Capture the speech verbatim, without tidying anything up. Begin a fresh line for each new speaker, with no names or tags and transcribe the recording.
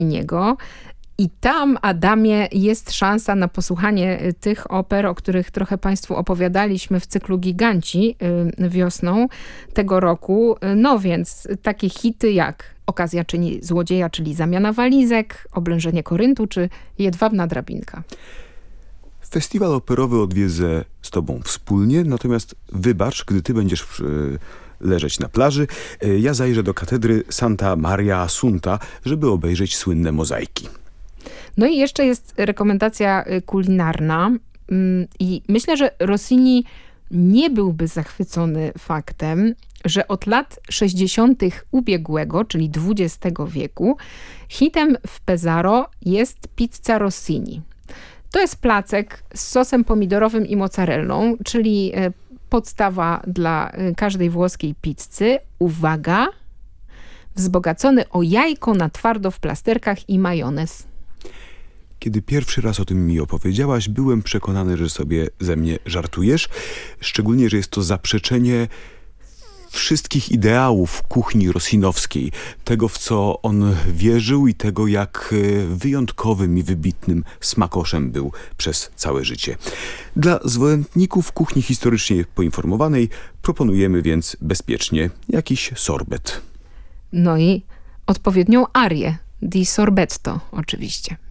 Inigo. I tam, Adamie, jest szansa na posłuchanie tych oper, o których trochę państwu opowiadaliśmy w cyklu Giganci wiosną tego roku. No więc takie hity jak Okazja czyni złodzieja, czyli Zamiana walizek, Oblężenie Koryntu czy Jedwabna drabinka.
Festiwal operowy odwiedzę z tobą wspólnie, natomiast wybacz, gdy ty będziesz leżeć na plaży, ja zajrzę do katedry Santa Maria Assunta, żeby obejrzeć słynne mozaiki.
No i jeszcze jest rekomendacja kulinarna i myślę, że Rossini nie byłby zachwycony faktem, że od lat sześćdziesiątych ubiegłego, czyli dwudziestego wieku, hitem w Pesaro jest pizza Rossini. To jest placek z sosem pomidorowym i mozzarellą, czyli podstawa dla każdej włoskiej pizzy. Uwaga, wzbogacony o jajko na twardo w plasterkach i majonez.
Kiedy pierwszy raz o tym mi opowiedziałaś, byłem przekonany, że sobie ze mnie żartujesz. Szczególnie, że jest to zaprzeczenie wszystkich ideałów kuchni rossinowskiej. Tego, w co on wierzył i tego, jak wyjątkowym i wybitnym smakoszem był przez całe życie. Dla zwolenników kuchni historycznie poinformowanej proponujemy więc bezpiecznie jakiś sorbet.
No i odpowiednią arię, di sorbetto oczywiście.